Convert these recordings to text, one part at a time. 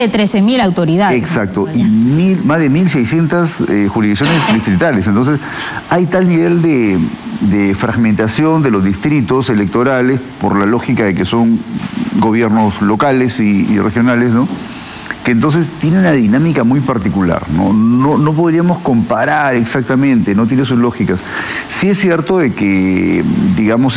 de 13.000 autoridades. Exacto, y más de 1.600 jurisdicciones distritales. Entonces, hay tal nivel de fragmentación de los distritos electorales por la lógica de que son gobiernos locales y regionales, ¿no? Que entonces tiene una dinámica muy particular, ¿no? No podríamos comparar exactamente, no tiene sus lógicas. Sí es cierto de que, digamos,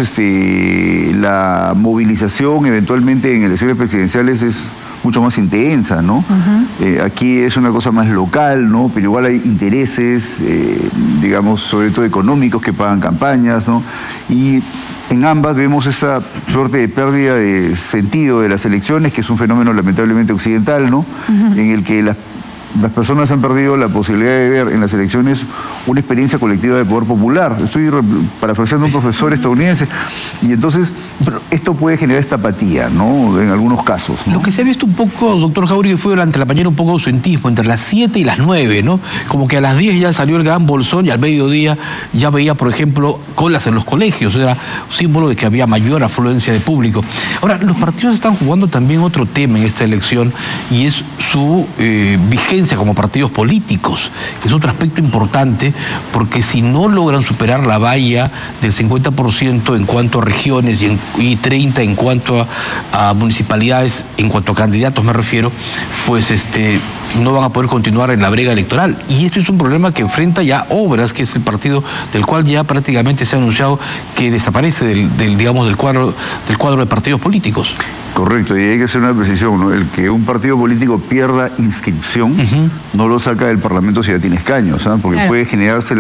la movilización eventualmente en elecciones presidenciales es mucho más intensa, ¿no? Aquí es una cosa más local, ¿no? Pero igual hay intereses, digamos, sobre todo económicos que pagan campañas, ¿no? Y en ambas vemos esa suerte de pérdida de sentido de las elecciones, que es un fenómeno lamentablemente occidental, ¿no? En el que las personas han perdido la posibilidad de ver en las elecciones una experiencia colectiva de poder popular. Estoy parafraseando a un profesor estadounidense, y entonces esto puede generar esta apatía, ¿no? En algunos casos, ¿no? Lo que se ha visto un poco, doctor Jáuregui, fue durante la mañana un poco de ausentismo, entre las 7 y las 9, ¿no? Como que a las 10 ya salió el gran bolsón y al mediodía ya veía, por ejemplo, colas en los colegios. Era un símbolo de que había mayor afluencia de público. Ahora, los partidos están jugando también otro tema en esta elección, y es su vigencia como partidos políticos. Es otro aspecto importante, porque si no logran superar la valla del 50% en cuanto a regiones y 30% en cuanto a municipalidades, en cuanto a candidatos me refiero, pues no van a poder continuar en la brega electoral. Y esto es un problema que enfrenta ya Obras, que es el partido del cual ya prácticamente se ha anunciado que desaparece del cuadro de partidos políticos. Correcto, y hay que hacer una precisión, ¿no? El que un partido político pierda inscripción no lo saca del Parlamento si ya tiene escaños, ¿sabes? Porque puede generarse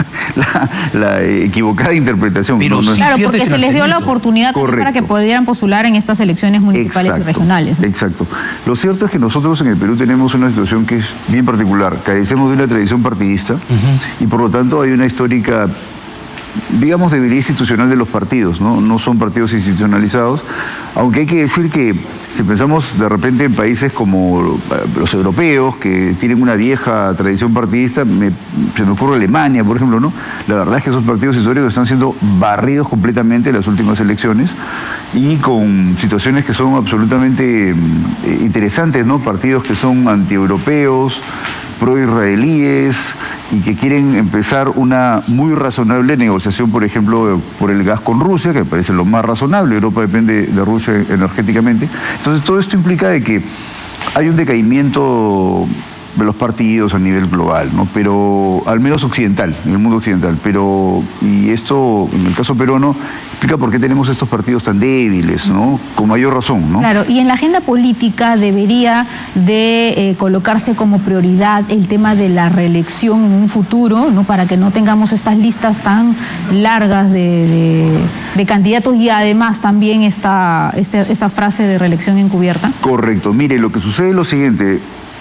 la equivocada interpretación. Pero ¿no? Claro, porque se les dio la oportunidad para que pudieran postular en estas elecciones municipales y regionales, ¿no? Exacto. Lo cierto es que nosotros en el Perú tenemos una situación que es bien particular. Carecemos de una tradición partidista y por lo tanto hay una histórica, digamos, debilidad institucional de los partidos, ¿no? No son partidos institucionalizados, aunque hay que decir que si pensamos de repente en países como los europeos, que tienen una vieja tradición partidista, se me ocurre Alemania, por ejemplo, ¿no? La verdad es que esos partidos históricos están siendo barridos completamente en las últimas elecciones y con situaciones que son absolutamente interesantes, ¿no? Partidos que son antieuropeos, pro-israelíes, y que quieren empezar una muy razonable negociación, por ejemplo, por el gas con Rusia, que me parece lo más razonable. Europa depende de Rusia energéticamente. Entonces, todo esto implica de que hay un decaimiento de los partidos a nivel global, ¿no? Pero al menos occidental, en el mundo occidental. Y esto, en el caso peruano, explica por qué tenemos estos partidos tan débiles, ¿no? Con mayor razón, ¿no? Claro, y en la agenda política debería de colocarse como prioridad el tema de la reelección en un futuro, ¿no? Para que no tengamos estas listas tan largas de candidatos, y además también esta frase de reelección encubierta. Correcto. Mire, lo que sucede es lo siguiente.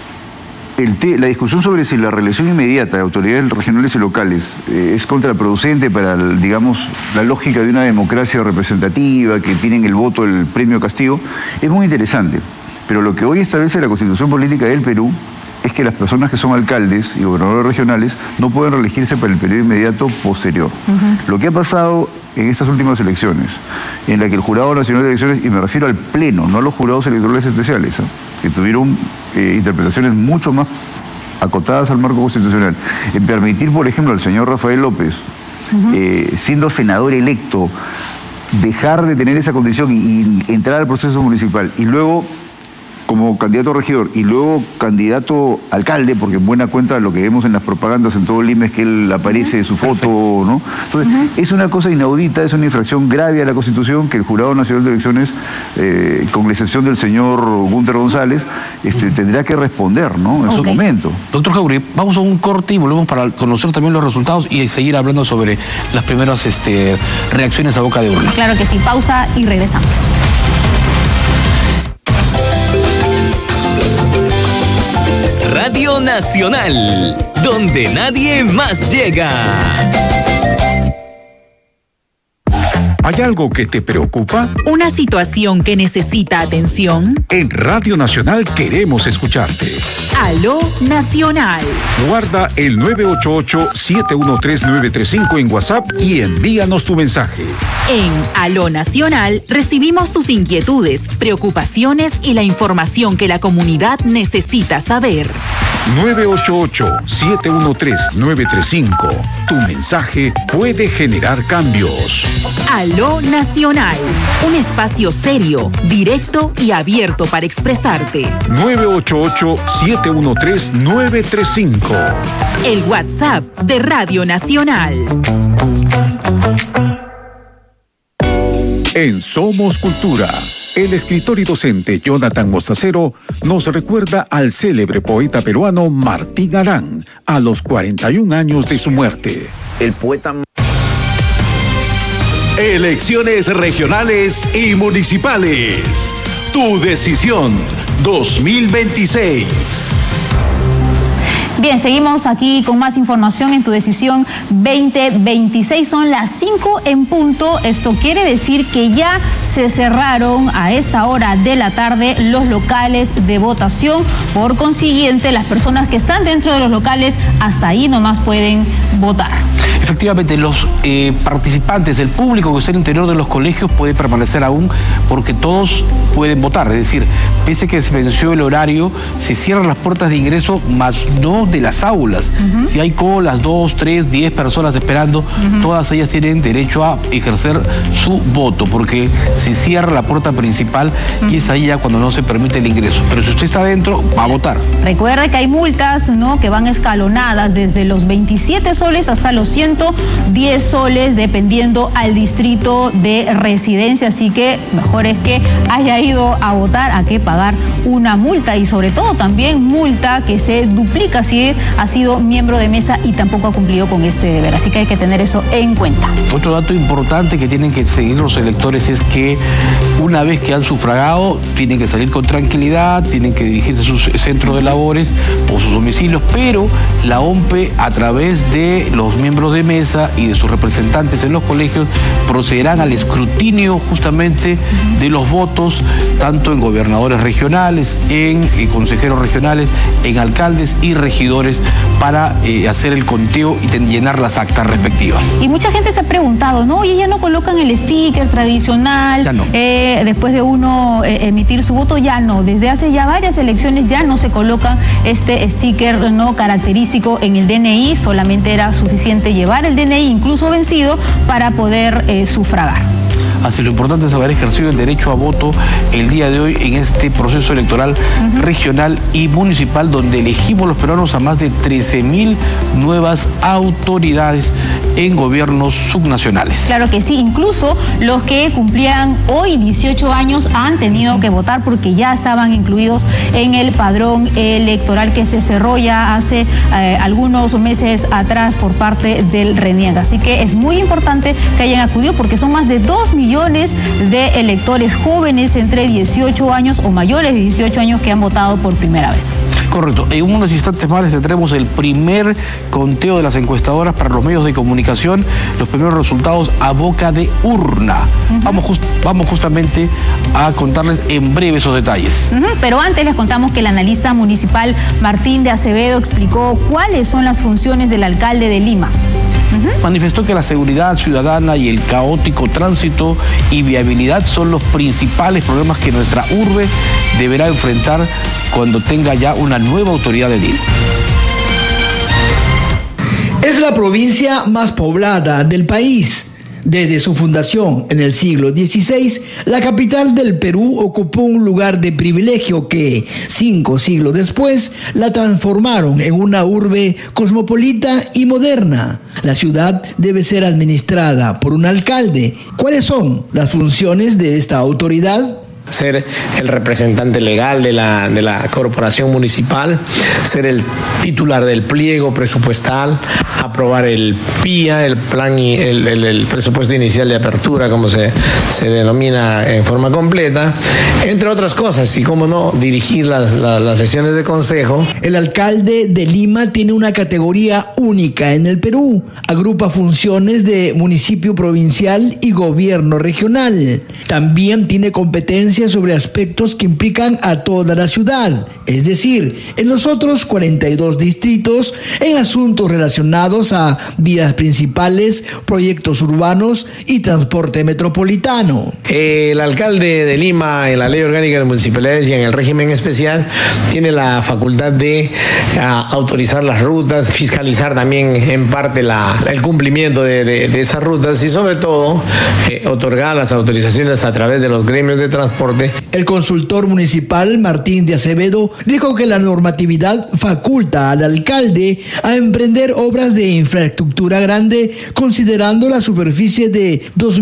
La discusión sobre si la reelección inmediata de autoridades regionales y locales es contraproducente para, digamos, la lógica de una democracia representativa que tienen el voto, el premio castigo, es muy interesante. Pero lo que hoy establece la Constitución Política del Perú es que las personas que son alcaldes y gobernadores regionales no pueden reelegirse para el periodo inmediato posterior. Lo que ha pasado en estas últimas elecciones, en la que el Jurado Nacional de Elecciones, y me refiero al Pleno, no a los jurados electorales especiales, que tuvieron interpretaciones mucho más acotadas al marco constitucional, en permitir, por ejemplo, al señor Rafael López, siendo senador electo, dejar de tener esa condición y entrar al proceso municipal, y luego como candidato a regidor y luego candidato a alcalde, porque en buena cuenta lo que vemos en las propagandas en todo el Lima es que él aparece su foto, ¿no? Entonces, es una cosa inaudita, es una infracción grave a la Constitución que el Jurado Nacional de Elecciones, con la excepción del señor Gunter González, tendrá que responder, ¿no? En su momento. Doctor Jáuregui, vamos a un corte y volvemos para conocer también los resultados y seguir hablando sobre las primeras reacciones a boca de urna. Claro que sí, pausa y regresamos. Radio Nacional, donde nadie más llega. ¿Hay algo que te preocupa? ¿Una situación que necesita atención? En Radio Nacional queremos escucharte. Aló Nacional. Guarda el 988-713-935 en WhatsApp y envíanos tu mensaje. En Aló Nacional recibimos tus inquietudes, preocupaciones y la información que la comunidad necesita saber. 988-713-935. Tu mensaje puede generar cambios. Aló Nacional, un espacio serio, directo y abierto para expresarte. 988-713-935. El WhatsApp de Radio Nacional. En Somos Cultura, el escritor y docente Jonathan Mostacero nos recuerda al célebre poeta peruano Martín Arán a los 41 años de su muerte. El poeta... Elecciones regionales y municipales. Tu decisión 2026. Bien, seguimos aquí con más información en Tu Decisión 2026. Son las 5 en punto. Esto quiere decir que ya se cerraron a esta hora de la tarde los locales de votación. Por consiguiente, las personas que están dentro de los locales hasta ahí nomás pueden votar. Efectivamente, los participantes, el público que está en el interior de los colegios puede permanecer aún porque todos pueden votar. Es decir, pese a que se venció el horario, se cierran las puertas de ingreso, más no de las aulas. Si hay colas, 2, 3, 10 personas esperando, todas ellas tienen derecho a ejercer su voto, porque se cierra la puerta principal y es ahí ya cuando no se permite el ingreso. Pero si usted está adentro, va a votar. Recuerde que hay multas, ¿no?, que van escalonadas desde los 27 soles hasta los 110 soles, dependiendo al distrito de residencia. Así que mejor es que haya ido a votar a que pagar una multa, y sobre todo también multa que se duplica si ha sido miembro de mesa y tampoco ha cumplido con este deber. Así que hay que tener eso en cuenta. Otro dato importante que tienen que seguir los electores es que una vez que han sufragado, tienen que salir con tranquilidad, tienen que dirigirse a sus centros de labores o sus domicilios, pero la OMPE, a través de los miembros de mesa y de sus representantes en los colegios, procederán al escrutinio justamente de los votos, tanto en gobernadores regionales, en consejeros regionales, en alcaldes y regidores, para hacer el conteo y llenar las actas respectivas. Y mucha gente se ha preguntado, ¿no? Oye, ya no colocan el sticker tradicional, ya no. Después de uno emitir su voto, ya no. Desde hace ya varias elecciones ya no se colocan este sticker no característico en el DNI, solamente era suficiente llevar el DNI incluso vencido para poder sufragar. Así, lo importante es haber ejercido el derecho a voto el día de hoy en este proceso electoral regional y municipal, donde elegimos los peruanos a más de 13.000 nuevas autoridades en gobiernos subnacionales. Claro que sí, incluso los que cumplían hoy 18 años han tenido que votar porque ya estaban incluidos en el padrón electoral que se cerró ya hace algunos meses atrás por parte del RENIEG. Así que es muy importante que hayan acudido porque son más de 2 millones de electores jóvenes entre 18 años o mayores de 18 años que han votado por primera vez. Correcto. En unos instantes más les tendremos el primer conteo de las encuestadoras para los medios de comunicación, los primeros resultados a boca de urna. Vamos justamente a contarles en breve esos detalles. Pero antes les contamos que el analista municipal Martín de Acevedo explicó cuáles son las funciones del alcalde de Lima. Manifestó que la seguridad ciudadana y el caótico tránsito y viabilidad son los principales problemas que nuestra urbe deberá enfrentar cuando tenga ya una nueva autoridad de edil. Es la provincia más poblada del país. Desde su fundación en el siglo XVI, la capital del Perú ocupó un lugar de privilegio que, 5 siglos después, la transformaron en una urbe cosmopolita y moderna. La ciudad debe ser administrada por un alcalde. ¿Cuáles son las funciones de esta autoridad? ser el representante legal de la corporación municipal, ser el titular del pliego presupuestal, aprobar el PIA, el plan y el presupuesto inicial de apertura, como se denomina en forma completa, entre otras cosas, y cómo no, dirigir las sesiones de consejo. El alcalde de Lima tiene una categoría única en el Perú, agrupa funciones de municipio provincial y gobierno regional. También tiene competencias sobre aspectos que implican a toda la ciudad, es decir, en los otros 42 distritos, en asuntos relacionados a vías principales, proyectos urbanos y transporte metropolitano. El alcalde de Lima, en la Ley Orgánica de Municipalidades y en el régimen especial, tiene la facultad de autorizar las rutas, fiscalizar también en parte el cumplimiento de esas rutas y sobre todo otorgar las autorizaciones a través de los gremios de transporte. El consultor municipal Martín de Acevedo dijo que la normatividad faculta al alcalde a emprender obras de infraestructura grande considerando la superficie de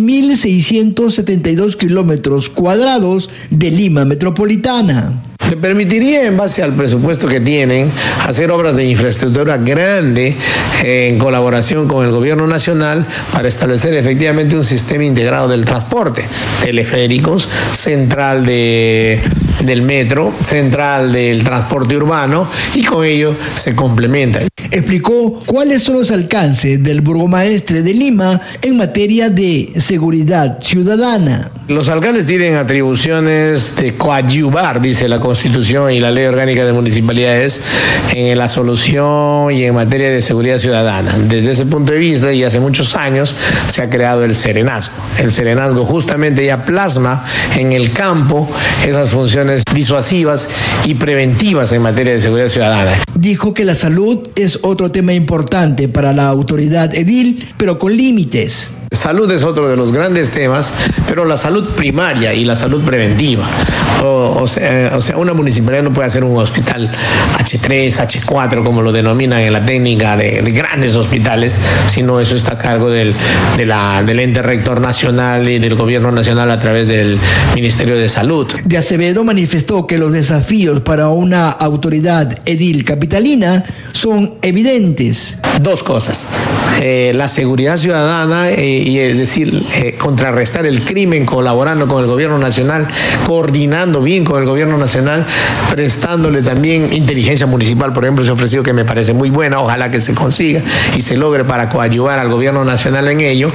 2.672 kilómetros cuadrados de Lima metropolitana. Se permitiría, en base al presupuesto que tienen, hacer obras de infraestructura grande en colaboración con el gobierno nacional para establecer efectivamente un sistema integrado del transporte, teleféricos, central del metro, central del transporte urbano, y con ello se complementa. Explicó cuáles son los alcances del burgomaestre de Lima en materia de seguridad ciudadana. Los alcaldes tienen atribuciones de coadyuvar, dice la Constitución y la Ley Orgánica de Municipalidades, en la solución y en materia de seguridad ciudadana. Desde ese punto de vista, y hace muchos años, se ha creado el Serenazgo. El Serenazgo justamente ya plasma en el campo esas funciones disuasivas y preventivas en materia de seguridad ciudadana. Dijo que la salud es otro tema importante para la autoridad edil, pero con límites. Salud es otro de los grandes temas, pero la salud primaria y la salud preventiva. O sea, una municipalidad no puede hacer un hospital H3, H4, como lo denominan en la técnica de grandes hospitales, sino eso está a cargo del ente rector nacional y del gobierno nacional a través del Ministerio de Salud. De Acevedo manifestó que los desafíos para una autoridad edil capitalina son evidentes. Dos cosas: la seguridad ciudadana y es decir, contrarrestar el crimen colaborando con el gobierno nacional, coordinando bien con el gobierno nacional, prestándole también inteligencia municipal, por ejemplo, se ha ofrecido, que me parece muy buena, ojalá que se consiga y se logre para coadyuvar al gobierno nacional en ello,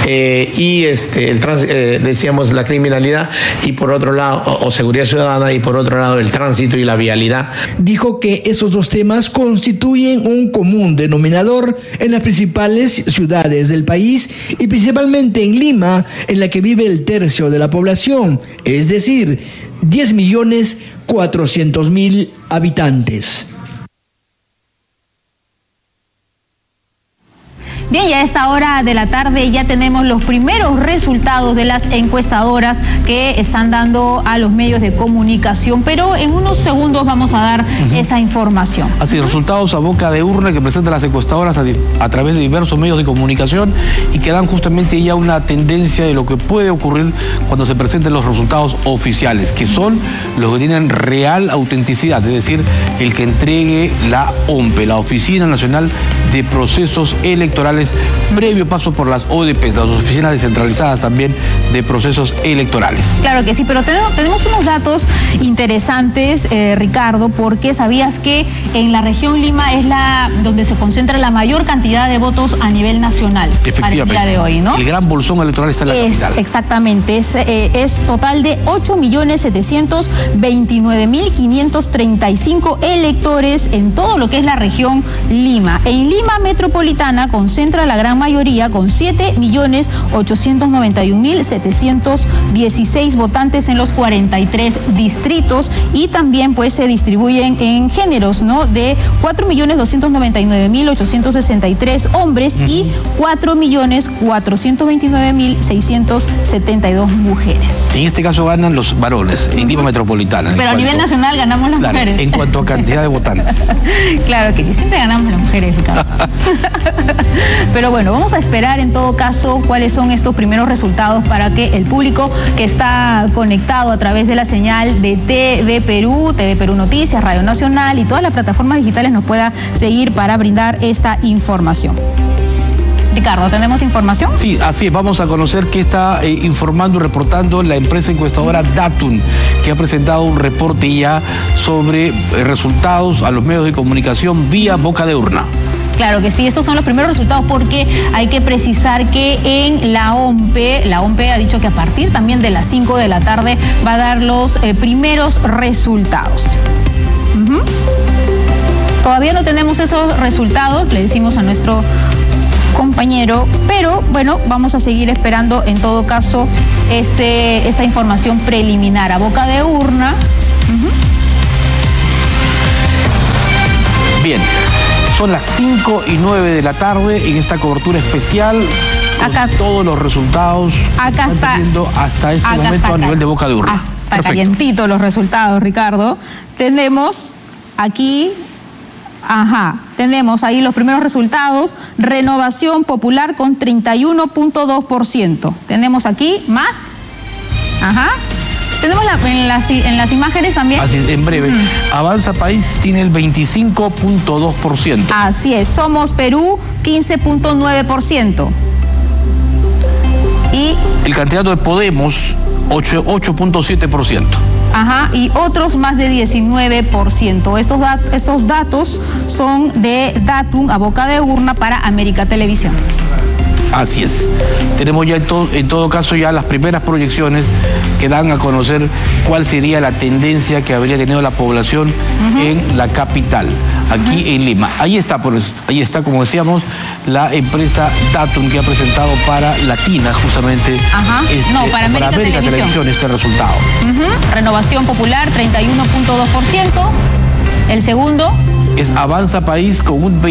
decíamos la criminalidad, y por otro lado, o seguridad ciudadana, y por otro lado el tránsito y la vialidad. Dijo que esos dos temas constituyen un común denominador en las principales ciudades del país y principalmente en Lima, en la que vive el tercio de la población, es decir, 10.400.000 habitantes. Bien, y a esta hora de la tarde ya tenemos los primeros resultados de las encuestadoras que están dando a los medios de comunicación, pero en unos segundos vamos a dar esa información. Así, resultados a boca de urna que presentan las encuestadoras a través de diversos medios de comunicación y que dan justamente ya una tendencia de lo que puede ocurrir cuando se presenten los resultados oficiales, que son los que tienen real autenticidad, es decir, el que entregue la OMPE, la Oficina Nacional de Procesos Electorales, previo paso por las ODPs, las oficinas descentralizadas también de procesos electorales. Claro que sí, pero tenemos unos datos interesantes, Ricardo, porque sabías que en la región Lima es donde se concentra la mayor cantidad de votos a nivel nacional. Efectivamente. Para el día de hoy, ¿no? El gran bolsón electoral está en la capital. Exactamente, es total de 8.729.535 electores en todo lo que es la región Lima. En Lima metropolitana concentra la gran mayoría con 7.891.716 votantes en los 43 distritos, y también pues se distribuyen en géneros, ¿no? De 4.299.863 hombres y 4.429.672 mujeres. En este caso ganan los varones en Lima metropolitana. Pero a nivel nacional ganamos las mujeres. En cuanto a cantidad de votantes. Claro que sí, siempre ganamos las mujeres, Ricardo. Pero bueno, vamos a esperar en todo caso cuáles son estos primeros resultados para que el público que está conectado a través de la señal de TV Perú Noticias, Radio Nacional y todas las plataformas digitales nos pueda seguir para brindar esta información. Ricardo, ¿tenemos información? Sí, así es. Vamos a conocer qué está informando y reportando la empresa encuestadora Datum, que ha presentado un reporte ya sobre resultados a los medios de comunicación vía boca de urna. Claro que sí, estos son los primeros resultados porque hay que precisar que en la OMPE ha dicho que a partir también de las 5 de la tarde va a dar los primeros resultados. Todavía no tenemos esos resultados, le decimos a nuestro compañero, pero bueno, vamos a seguir esperando en todo caso esta información preliminar a boca de urna. Bien, son las 5:09 de la tarde en esta cobertura especial. Acá todos los resultados acá está hasta este momento a nivel de boca de urna. Está calientito los resultados, Ricardo. Tenemos aquí, tenemos ahí los primeros resultados. Renovación Popular con 31.2%. Tenemos aquí más. Tenemos en las imágenes también. Así es, en breve. Avanza País tiene el 25.2%. Así es. Somos Perú, 15.9%. Y el candidato de Podemos, 8.7%. Y otros más de 19%. Estos datos son de Datum a boca de urna para América Televisión. Así es. Tenemos ya en todo caso ya las primeras proyecciones que dan a conocer cuál sería la tendencia que habría tenido la población en la capital, aquí en Lima. Ahí está, como decíamos, la empresa Datum que ha presentado para Latina justamente para América Televisión este resultado. Renovación Popular, 31.2%. El segundo es Avanza País con un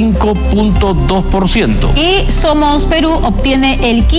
25.2%. Y Somos Perú obtiene el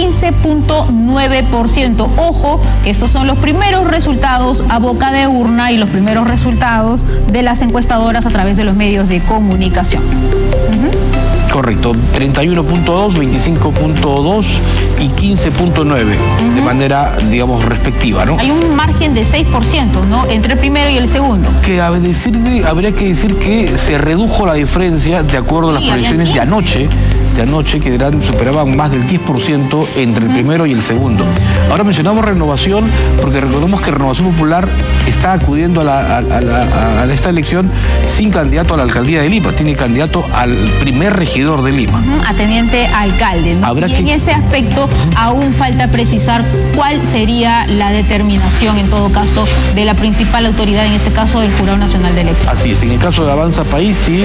15.9%. Ojo, que estos son los primeros resultados a boca de urna y los primeros resultados de las encuestadoras a través de los medios de comunicación. Correcto, 31.2, 25.2 y 15.9 de manera, digamos, respectiva, ¿no? Hay un margen de 6%, ¿no? Entre el primero y el segundo. Que habría que decir que se redujo la diferencia de acuerdo a las proyecciones de anoche, que superaban más del 10% entre el primero y el segundo. Ahora mencionamos Renovación porque recordemos que Renovación Popular está acudiendo a esta elección sin candidato a la alcaldía de Lima, tiene candidato al primer regidor de Lima. A teniente alcalde, ¿no? En ese aspecto aún falta precisar cuál sería la determinación en todo caso de la principal autoridad, en este caso del Jurado Nacional de Elecciones. Así es, en el caso de Avanza País, sí,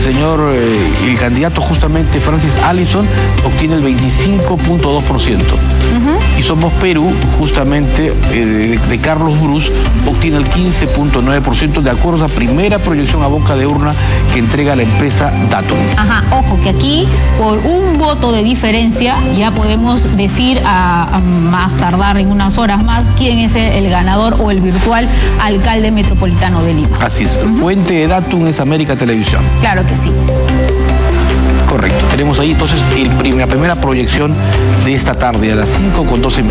el candidato justamente Francis Allison obtiene el 25.2%. Y Somos Perú, justamente de Carlos Bruce, obtiene el 15.9% de acuerdo a esa primera proyección a boca de urna que entrega la empresa Datum. Ojo, que aquí por un voto de diferencia ya podemos decir a más tardar en unas horas más quién es el ganador o el virtual alcalde metropolitano de Lima. Así es, fuente de Datum es América Televisión. Claro que sí. Correcto, tenemos ahí entonces la primera proyección de esta tarde a las 5:12.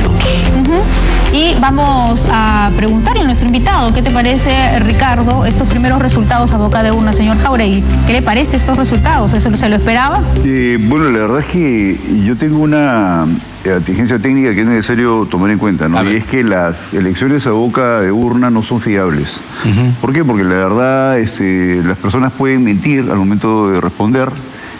Y vamos a preguntarle a nuestro invitado, ¿qué te parece, Ricardo, estos primeros resultados a boca de urna, señor Jauregui? ¿Qué le parece estos resultados? ¿Eso se lo esperaba? Bueno, la verdad es que yo tengo una contingencia técnica que es necesario tomar en cuenta, ¿no? Y es que las elecciones a boca de urna no son fiables. ¿Por qué? Porque la verdad las personas pueden mentir al momento de responder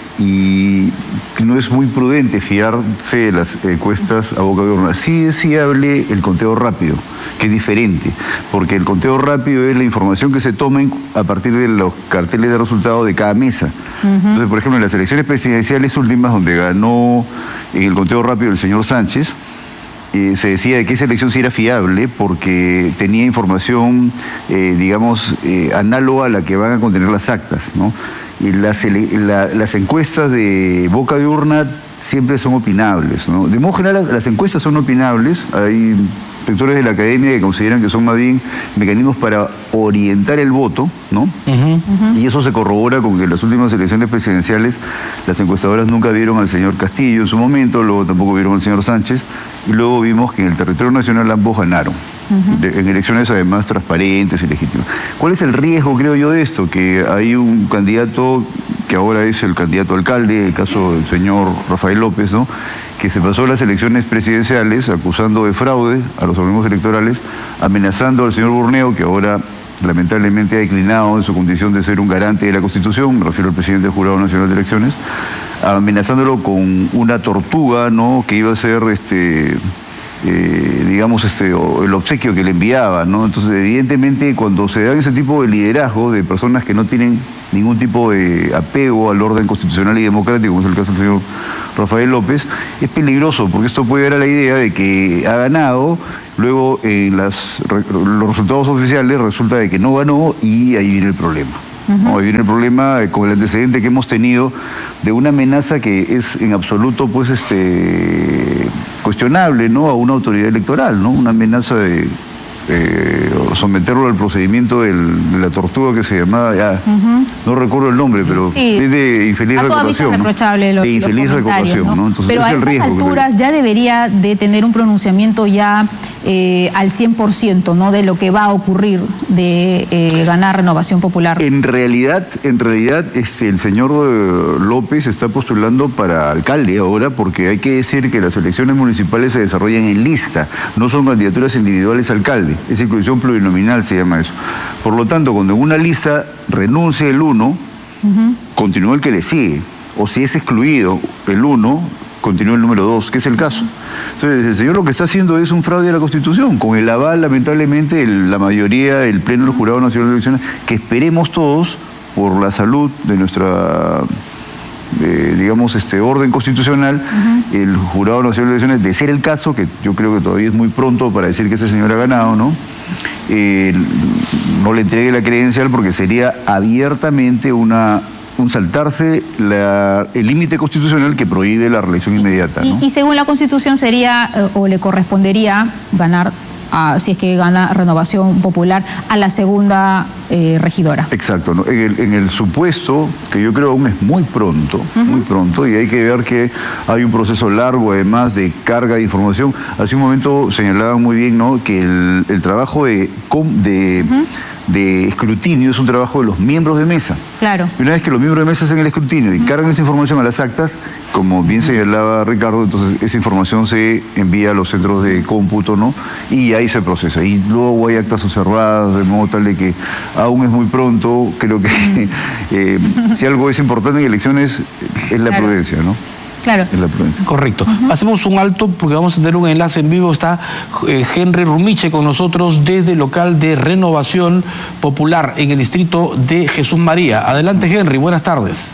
y no es muy prudente fiarse de las encuestas a boca de urna. Sí es fiable el conteo rápido, que es diferente, porque el conteo rápido es la información que se tomen a partir de los carteles de resultados de cada mesa. Entonces, por ejemplo, en las elecciones presidenciales últimas, donde ganó en el conteo rápido el señor Sánchez, se decía de que esa elección sí era fiable porque tenía información, análoga a la que van a contener las actas, ¿no? Y las encuestas de boca de urna siempre son opinables, ¿no? De modo general, las encuestas son opinables. Hay sectores de la academia que consideran que son más bien mecanismos para orientar el voto, ¿no? Y eso se corrobora con que en las últimas elecciones presidenciales las encuestadoras nunca vieron al señor Castillo en su momento, luego tampoco vieron al señor Sánchez, y luego vimos que en el territorio nacional ambos ganaron. En elecciones además transparentes y legítimas. ¿Cuál es el riesgo, creo yo, de esto? Que hay un candidato que ahora es el candidato alcalde, el caso del señor Rafael López, ¿no?, que se pasó las elecciones presidenciales acusando de fraude a los organismos electorales, amenazando al señor Burneo, que ahora lamentablemente ha declinado en su condición de ser un garante de la Constitución, me refiero al presidente del Jurado Nacional de Elecciones, amenazándolo con una tortuga, ¿no?, que iba a ser digamos, el obsequio que le enviaba, ¿no? Entonces, evidentemente, cuando se da ese tipo de liderazgo de personas que no tienen ningún tipo de apego al orden constitucional y democrático, como es el caso del señor Rafael López, es peligroso, porque esto puede dar a la idea de que ha ganado, luego en los resultados oficiales resulta de que no ganó y ahí viene el problema. ¿No? Ahí viene el problema con el antecedente que hemos tenido de una amenaza que es en absoluto, pues, cuestionable, ¿no?, a una autoridad electoral, ¿no? Una amenaza de someterlo al procedimiento de la tortuga que se llamaba, no recuerdo el nombre, pero sí, es de infeliz recordación, ¿no? De infeliz recordación, ¿no? Entonces, pero a estas alturas ya debería de tener un pronunciamiento ya al 100%, ¿no?, de lo que va a ocurrir de ganar Renovación Popular. En realidad, el señor López está postulando para alcalde ahora, porque hay que decir que las elecciones municipales se desarrollan en lista, no son candidaturas individuales a alcalde, es inclusión plurinominal, se llama eso. Por lo tanto, cuando en una lista renuncia el uno, continúa el que le sigue, o si es excluido el uno, continúa el número 2, que es el caso. Entonces, el señor lo que está haciendo es un fraude a la Constitución, con el aval, lamentablemente, la mayoría, el Pleno del Jurado Nacional de Elecciones, que esperemos todos, por la salud de nuestra, digamos, orden constitucional, el Jurado Nacional de Elecciones, de ser el caso, que yo creo que todavía es muy pronto para decir que ese señor ha ganado, ¿no?, no le entregue la credencial, porque sería abiertamente un saltarse el límite constitucional que prohíbe la reelección inmediata, ¿no? Y según la Constitución sería, o le correspondería ganar, si es que gana Renovación Popular, a la segunda regidora. Exacto, ¿no? En el supuesto, que yo creo aún es muy pronto, y hay que ver que hay un proceso largo, además, de carga de información. Hace un momento señalaban muy bien, ¿no?, que el trabajo de escrutinio es un trabajo de los miembros de mesa. Claro. Y una vez que los miembros de mesa hacen el escrutinio y cargan esa información a las actas, como bien señalaba Ricardo, entonces esa información se envía a los centros de cómputo, ¿no?, y ahí se procesa. Y luego hay actas observadas, de modo tal de que aún es muy pronto. Creo que si algo es importante en elecciones es la prudencia, ¿no? Claro. Correcto. Hacemos un alto porque vamos a tener un enlace en vivo. Está Henry Rumiche con nosotros desde el local de Renovación Popular en el distrito de Jesús María. Adelante, Henry, buenas tardes.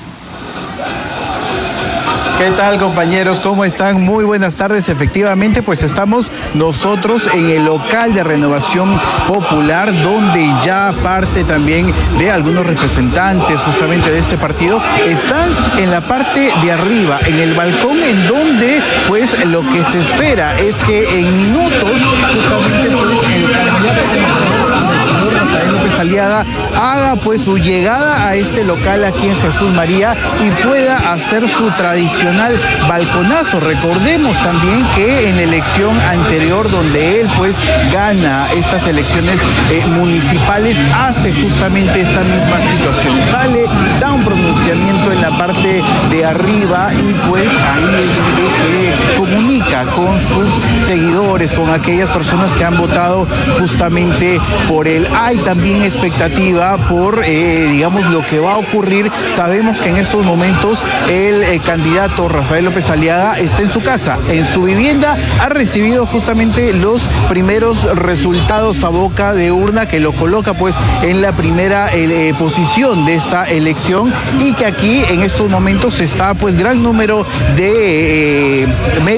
¿Qué tal, compañeros? ¿Cómo están? Muy buenas tardes. Efectivamente, pues estamos nosotros en el local de Renovación Popular, donde ya parte también de algunos representantes justamente de este partido están en la parte de arriba, en el balcón, en donde pues lo que se espera es que en minutos justamente pues, el candidato Rafael López Aliaga haga pues su llegada a este local aquí en Jesús María y pueda hacer su tradicional balconazo. Recordemos también que en la elección anterior, donde él pues gana estas elecciones municipales, hace justamente esta misma situación. Sale, da un pronunciamiento en la parte de arriba y pues ahí es donde se comunica con sus seguidores, con aquellas personas que han votado justamente por él. Hay también expectativa por, digamos, lo que va a ocurrir. Sabemos que en estos momentos el candidato Rafael López Aliaga está en su casa, en su vivienda, ha recibido justamente los primeros resultados a boca de urna que lo coloca pues en la primera posición de esta elección, y que aquí en estos momentos está pues gran número de medios de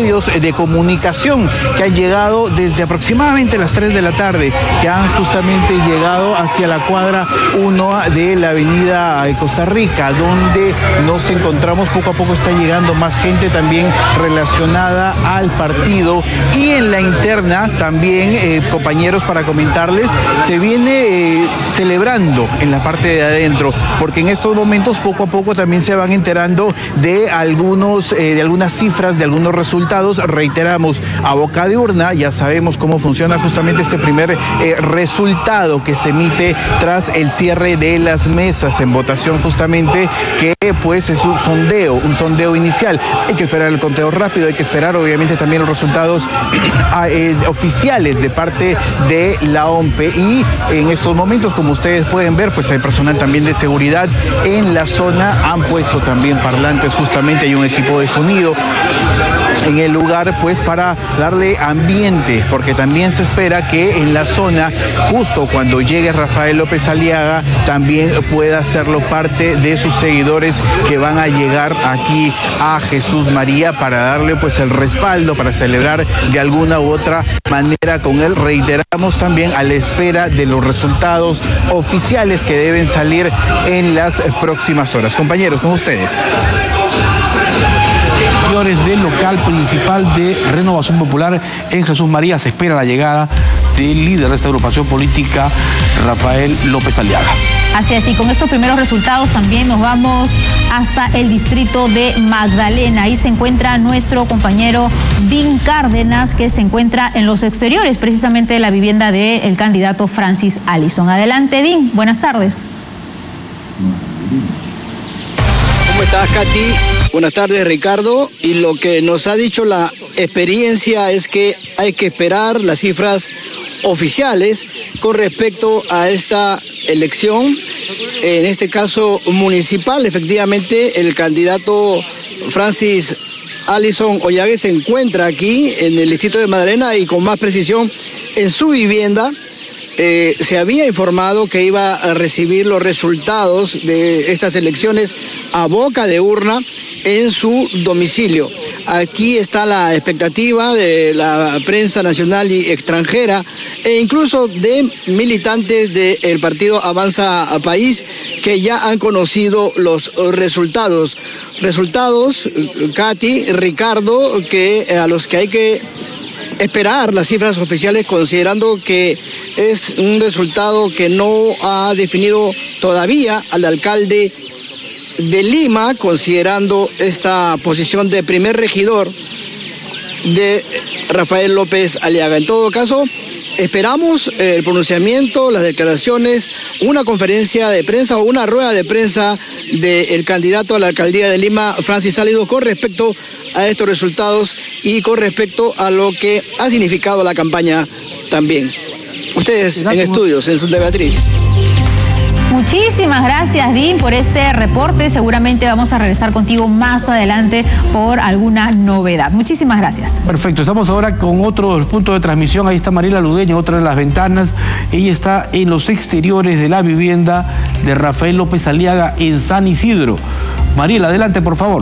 de comunicación que han llegado desde aproximadamente las 3 de la tarde, que han justamente llegado hacia la cuadra 1 de la avenida Costa Rica, donde nos encontramos. Poco a poco está llegando más gente también relacionada al partido, y en la interna también, compañeros, para comentarles, se viene celebrando en la parte de adentro, porque en estos momentos poco a poco también se van enterando de algunas cifras, de algunos resultados. Reiteramos, a boca de urna ya sabemos cómo funciona justamente este primer resultado que se emite tras el cierre de las mesas en votación, justamente, que pues es un sondeo inicial. Hay que esperar el conteo rápido, hay que esperar obviamente también los resultados oficiales de parte de la OMPE, y en estos momentos, como ustedes pueden ver, pues hay personal también de seguridad en la zona, han puesto también parlantes, justamente hay un equipo de sonido en el lugar, pues para darle ambiente, porque también se espera que en la zona, justo cuando llegue Rafael López Aliaga, también pueda hacerlo parte de sus seguidores que van a llegar aquí a Jesús María para darle pues el respaldo, para celebrar de alguna u otra manera con él. Reiteramos, también a la espera de los resultados oficiales que deben salir en las próximas horas. Compañeros, con ustedes. Del local principal de Renovación Popular en Jesús María se espera la llegada del líder de esta agrupación política, Rafael López Aliaga. Así es, y con estos primeros resultados también nos vamos hasta el distrito de Magdalena. Ahí se encuentra nuestro compañero Dean Cárdenas, que se encuentra en los exteriores precisamente de la vivienda del candidato Francis Allison. Adelante, Dean, buenas tardes. ¿Cómo estás, Katy? Buenas tardes, Ricardo. Y lo que nos ha dicho la experiencia es que hay que esperar las cifras oficiales con respecto a esta elección, en este caso municipal. Efectivamente, el candidato Francis Allison Ollague se encuentra aquí en el distrito de Magdalena, y con más precisión en su vivienda. Se había informado que iba a recibir los resultados de estas elecciones a boca de urna en su domicilio. Aquí está la expectativa de la prensa nacional y extranjera, e incluso de militantes del partido Avanza País, que ya han conocido los resultados. Resultados, Katy, Ricardo, a los que hay que esperar las cifras oficiales, considerando que es un resultado que no ha definido todavía al alcalde de Lima, considerando esta posición de primer regidor de Rafael López Aliaga. En todo caso, esperamos el pronunciamiento, las declaraciones, una conferencia de prensa o una rueda de prensa del candidato a la alcaldía de Lima, Francis Allison, con respecto a estos resultados y con respecto a lo que ha significado la campaña también. Ustedes en estudios, en Santa Beatriz. Muchísimas gracias, Dean, por este reporte. Seguramente vamos a regresar contigo más adelante por alguna novedad. Muchísimas gracias. Perfecto, estamos ahora con otro punto de transmisión. Ahí está Mariela Ludeño, otra de las ventanas. Ella está en los exteriores de la vivienda de Rafael López Aliaga en San Isidro. Mariela, adelante, por favor.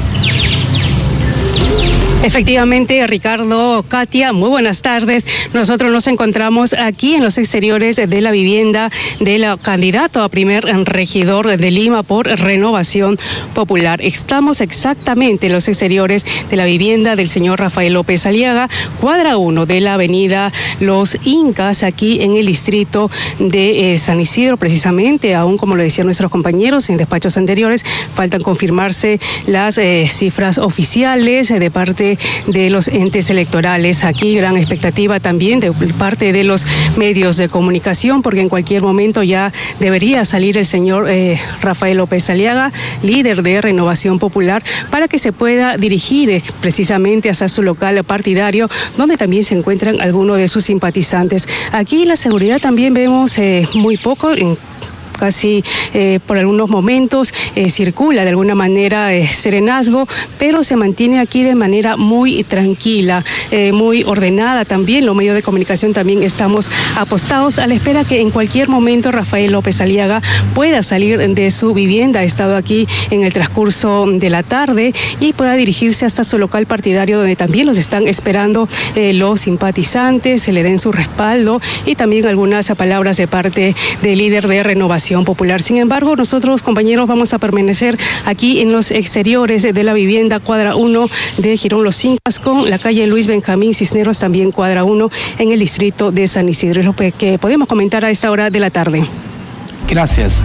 Efectivamente, Ricardo, Katia, muy buenas tardes. Nosotros nos encontramos aquí en los exteriores de la vivienda del candidato a primer regidor de Lima por Renovación Popular. Estamos exactamente en los exteriores de la vivienda del señor Rafael López Aliaga, cuadra 1 de la avenida Los Incas, aquí en el distrito de San Isidro, precisamente. Aún, como lo decían nuestros compañeros en despachos anteriores, faltan confirmarse las cifras oficiales de parte de los entes electorales. Aquí gran expectativa también de parte de los medios de comunicación, porque en cualquier momento ya debería salir el señor Rafael López Aliaga, líder de Renovación Popular, para que se pueda dirigir precisamente hacia su local partidario, donde también se encuentran algunos de sus simpatizantes. Aquí la seguridad también vemos muy poco. casi por algunos momentos circula de alguna manera serenazgo, pero se mantiene aquí de manera muy tranquila, muy ordenada también. Los medios de comunicación también estamos apostados a la espera que en cualquier momento Rafael López Aliaga pueda salir de su vivienda. Ha estado aquí en el transcurso de la tarde y pueda dirigirse hasta su local partidario, donde también los están esperando los simpatizantes, se le den su respaldo y también algunas palabras de parte del líder de Renovación Popular. Sin embargo, nosotros, compañeros, vamos a permanecer aquí en los exteriores de la vivienda cuadra 1 de Girón Los Incas, con la calle Luis Benjamín Cisneros, también cuadra 1 en el distrito de San Isidro. Es lo que podemos comentar a esta hora de la tarde. Gracias.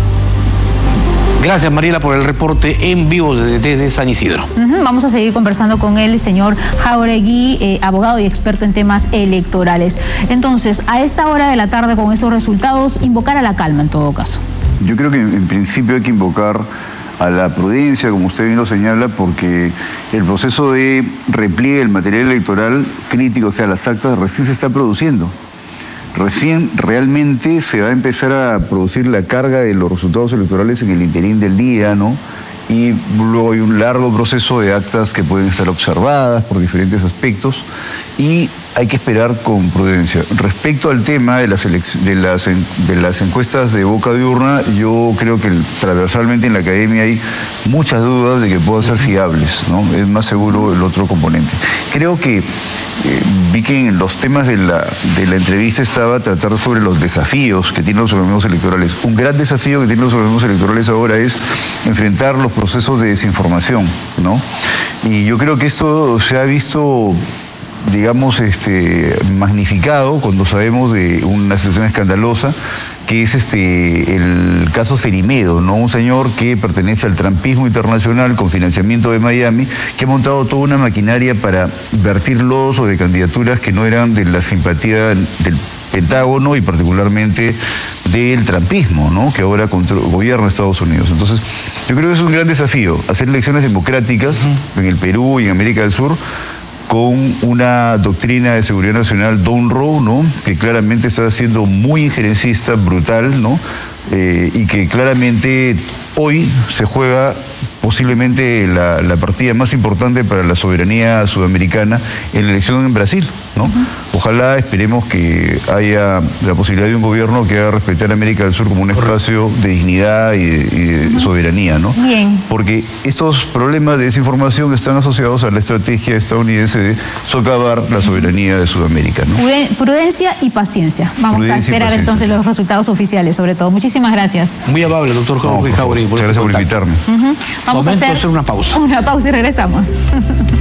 Gracias, Mariela, por el reporte en vivo desde San Isidro. Vamos a seguir conversando con el señor Jauregui, abogado y experto en temas electorales. Entonces, a esta hora de la tarde, con estos resultados, invocar a la calma en todo caso. Yo creo que en principio hay que invocar a la prudencia, como usted bien lo señala, porque el proceso de repliegue del material electoral crítico, o sea, las actas, recién se está produciendo. Recién realmente se va a empezar a producir la carga de los resultados electorales en el interín del día, ¿no? Y luego hay un largo proceso de actas que pueden estar observadas por diferentes aspectos y hay que esperar con prudencia. Respecto al tema de las encuestas de boca de urna, yo creo que transversalmente en la academia hay muchas dudas de que puedan ser fiables, ¿no? Es más seguro el otro componente. Creo que vi que en los temas de la entrevista estaba tratar sobre los desafíos que tienen los organismos electorales. Un gran desafío que tienen los organismos electorales ahora es enfrentar los procesos de desinformación, ¿no? Y yo creo que esto se ha visto, digamos, magnificado cuando sabemos de una situación escandalosa que es el caso Cerimedo, ¿no? Un señor que pertenece al trampismo internacional con financiamiento de Miami, que ha montado toda una maquinaria para vertir lodos sobre candidaturas que no eran de la simpatía del Pentágono y particularmente del trampismo, ¿no? Que ahora gobierna Estados Unidos. Entonces, yo creo que es un gran desafío, hacer elecciones democráticas en el Perú y en América del Sur, con una doctrina de seguridad nacional Don Rowe, ¿no? Que claramente está siendo muy injerencista, brutal, ¿no? Y que claramente hoy se juega posiblemente la partida más importante para la soberanía sudamericana en la elección en Brasil, ¿no? Ojalá, esperemos que haya la posibilidad de un gobierno que haga respetar a América del Sur como un espacio de dignidad y de soberanía, ¿no? Bien. Porque estos problemas de desinformación están asociados a la estrategia estadounidense de socavar la soberanía de Sudamérica, ¿no? Prudencia y paciencia. Vamos a esperar entonces los resultados oficiales, sobre todo. Muchísimas gracias. Muy amable, doctor Jauregui. Muchas gracias por invitarme. Vamos a hacer una pausa. Una pausa y regresamos.